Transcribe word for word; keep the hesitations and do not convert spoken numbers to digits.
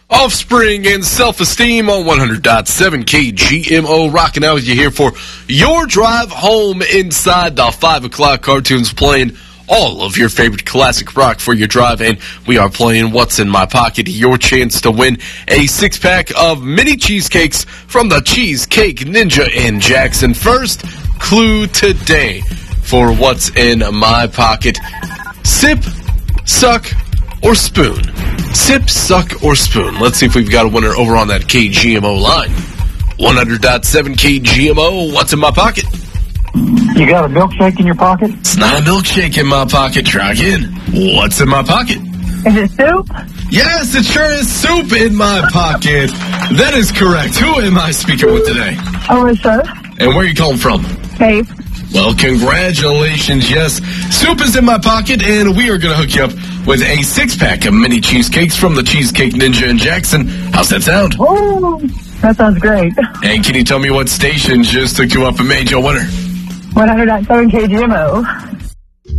Offspring and Self-Esteem on one hundred point seven K G M O, rocking out with you here for your drive home inside the five o'clock cartoons, playing all of your favorite classic rock for your drive, and we are playing What's in My Pocket, your chance to win a six-pack of mini cheesecakes from the Cheesecake Ninja in Jackson. First clue today for What's in My Pocket: sip, suck, or spoon. Sip, suck, or spoon. Let's see if we've got a winner over on that K G M O line. one hundred point seven K G M O, what's in my pocket? You got a milkshake in your pocket? It's not a milkshake in my pocket. Try again. What's in my pocket? Is it soup? Yes, it sure is soup in my pocket. That is correct. Who am I speaking with today? Alyssa. And where are you calling from? Dave. Well, congratulations. Yes, soup is in my pocket, and we are going to hook you up with a six-pack of mini cheesecakes from the Cheesecake Ninja in Jackson. How's that sound? Oh, that sounds great. And can you tell me what station just took you up and made you a winner? one hundred point seven K G M O.